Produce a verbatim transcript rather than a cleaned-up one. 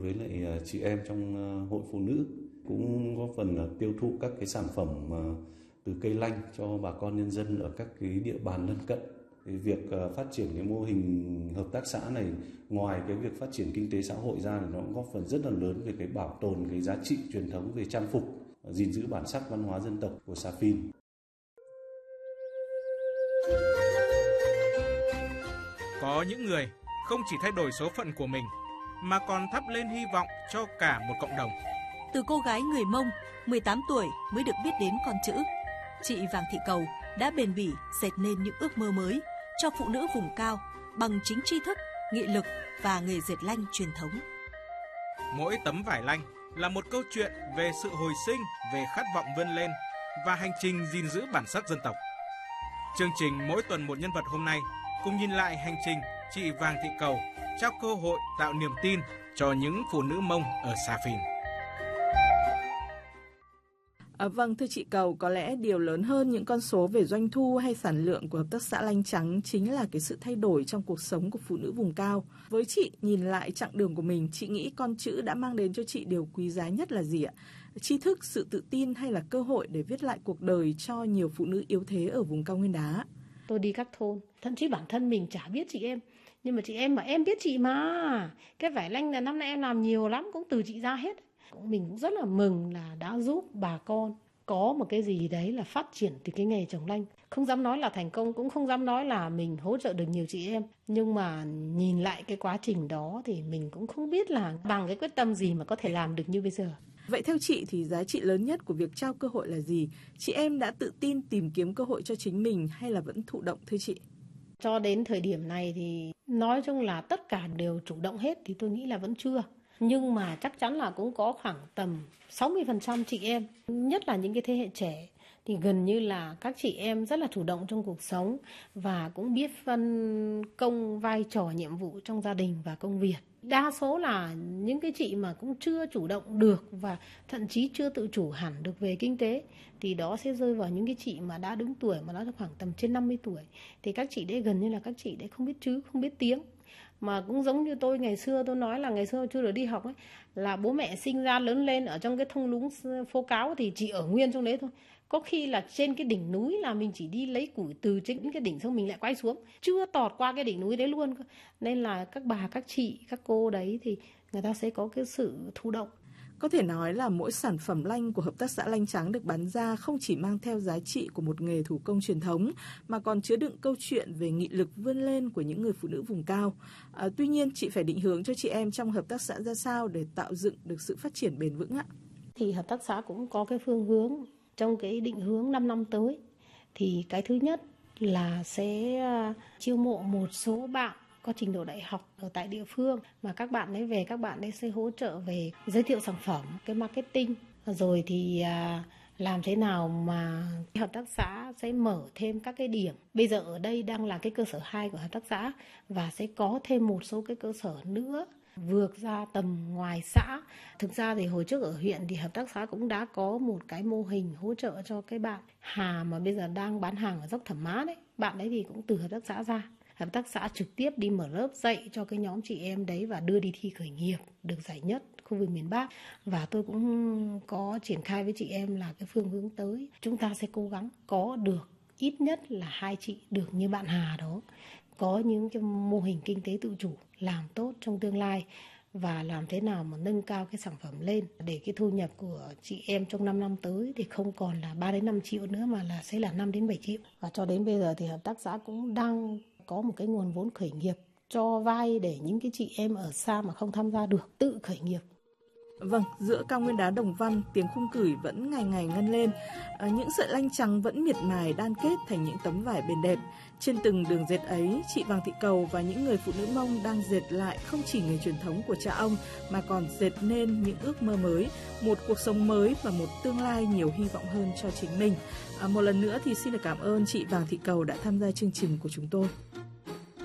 Với lại chị em trong hội phụ nữ cũng góp phần tiêu thụ các cái sản phẩm từ cây lanh cho bà con nhân dân ở các cái địa bàn lân cận. Thì việc phát triển cái mô hình hợp tác xã này, ngoài cái việc phát triển kinh tế xã hội ra thì nó cũng góp phần rất là lớn về cái bảo tồn cái giá trị truyền thống về trang phục, gìn giữ bản sắc văn hóa dân tộc của Sa Phin. Có những người không chỉ thay đổi số phận của mình mà còn thắp lên hy vọng cho cả một cộng đồng. Từ cô gái người Mông mười tám tuổi mới được biết đến con chữ, chị Vàng Thị Cầu đã bền bỉ dệt nên những ước mơ mới cho phụ nữ vùng cao bằng chính tri thức, nghị lực và nghề dệt lanh truyền thống. Mỗi tấm vải lanh là một câu chuyện về sự hồi sinh, về khát vọng vươn lên và hành trình gìn giữ bản sắc dân tộc. Chương trình Mỗi tuần một nhân vật hôm nay cùng nhìn lại hành trình chị Vàng Thị Cầu trao cơ hội tạo niềm tin cho những phụ nữ Mông ở Sa Phin. À, vâng, thưa chị Cầu, có lẽ điều lớn hơn những con số về doanh thu hay sản lượng của hợp tác xã Lanh Trắng chính là cái sự thay đổi trong cuộc sống của phụ nữ vùng cao. Với chị, nhìn lại chặng đường của mình, chị nghĩ con chữ đã mang đến cho chị điều quý giá nhất là gì ạ? Tri thức, sự tự tin hay là cơ hội để viết lại cuộc đời cho nhiều phụ nữ yếu thế ở vùng cao Nguyên Đá? Tôi đi các thôn, thậm chí bản thân mình chả biết chị em. Nhưng mà chị em mà em biết chị mà. Cái vải lanh là năm nay em làm nhiều lắm, cũng từ chị ra hết. Mình cũng rất là mừng là đã giúp bà con có một cái gì đấy là phát triển từ cái nghề trồng lanh. Không dám nói là thành công, cũng không dám nói là mình hỗ trợ được nhiều chị em. Nhưng mà nhìn lại cái quá trình đó thì mình cũng không biết là bằng cái quyết tâm gì mà có thể làm được như bây giờ. Vậy theo chị thì giá trị lớn nhất của việc trao cơ hội là gì? Chị em đã tự tin tìm kiếm cơ hội cho chính mình hay là vẫn thụ động thưa chị? Cho đến thời điểm này thì nói chung là tất cả đều chủ động hết thì tôi nghĩ là vẫn chưa. Nhưng mà chắc chắn là cũng có khoảng tầm sáu mươi phần trăm chị em, nhất là những cái thế hệ trẻ, thì gần như là các chị em rất là chủ động trong cuộc sống và cũng biết phân công vai trò nhiệm vụ trong gia đình và công việc. Đa số là những cái chị mà cũng chưa chủ động được và thậm chí chưa tự chủ hẳn được về kinh tế thì đó sẽ rơi vào những cái chị mà đã đứng tuổi mà nó khoảng tầm trên năm mươi tuổi. Thì các chị đấy gần như là các chị đấy không biết chữ, không biết tiếng. Mà cũng giống như tôi ngày xưa, tôi nói là ngày xưa chưa được đi học ấy, là bố mẹ sinh ra lớn lên ở trong cái thung lũng phố cáo thì chỉ ở nguyên trong đấy thôi. Có khi là trên cái đỉnh núi là mình chỉ đi lấy củi từ trên cái đỉnh xong mình lại quay xuống, chưa tọt qua cái đỉnh núi đấy luôn. Nên là các bà, các chị, các cô đấy thì người ta sẽ có cái sự thụ động. Có thể nói là mỗi sản phẩm lanh của hợp tác xã Lanh Trắng được bán ra không chỉ mang theo giá trị của một nghề thủ công truyền thống mà còn chứa đựng câu chuyện về nghị lực vươn lên của những người phụ nữ vùng cao. À, tuy nhiên, chị phải định hướng cho chị em trong hợp tác xã ra sao để tạo dựng được sự phát triển bền vững ạ? Thì hợp tác xã cũng có cái phương hướng trong cái định hướng năm năm tới. Thì cái thứ nhất là sẽ chiêu mộ một số bạn có trình độ đại học ở tại địa phương mà các bạn ấy về, các bạn ấy sẽ hỗ trợ về giới thiệu sản phẩm, cái marketing, rồi thì à, làm thế nào mà hợp tác xã sẽ mở thêm các cái điểm. Bây giờ ở đây đang là cái cơ sở hai của hợp tác xã và sẽ có thêm một số cái cơ sở nữa vượt ra tầm ngoài xã. Thực ra thì hồi trước ở huyện thì hợp tác xã cũng đã có một cái mô hình hỗ trợ cho cái bạn Hà mà bây giờ đang bán hàng ở dốc Thẩm Mã đấy. Bạn ấy thì cũng từ hợp tác xã ra. Hợp tác xã trực tiếp đi mở lớp dạy cho cái nhóm chị em đấy và đưa đi thi khởi nghiệp được giải nhất khu vực miền Bắc. Và tôi cũng có triển khai với chị em là cái phương hướng tới. Chúng ta sẽ cố gắng có được ít nhất là hai chị được như bạn Hà đó. Có những cái mô hình kinh tế tự chủ làm tốt trong tương lai và làm thế nào mà nâng cao cái sản phẩm lên để cái thu nhập của chị em trong năm năm tới thì không còn là ba đến năm triệu nữa mà là sẽ là năm đến bảy triệu. Và cho đến bây giờ thì hợp tác xã cũng đang có một cái nguồn vốn khởi nghiệp cho vay để những cái chị em ở xa mà không tham gia được tự khởi nghiệp. Vâng, giữa cao nguyên đá Đồng Văn, tiếng khung cửi vẫn ngày ngày ngân lên. À, những sợi lanh trắng vẫn miệt mài đan kết thành những tấm vải bền đẹp. Trên từng đường dệt ấy, chị Vàng Thị Cầu và những người phụ nữ Mông đang dệt lại không chỉ nghề truyền thống của cha ông mà còn dệt nên những ước mơ mới, một cuộc sống mới và một tương lai nhiều hy vọng hơn cho chính mình. À, một lần nữa thì xin được cảm ơn chị Vàng Thị Cầu đã tham gia chương trình của chúng tôi.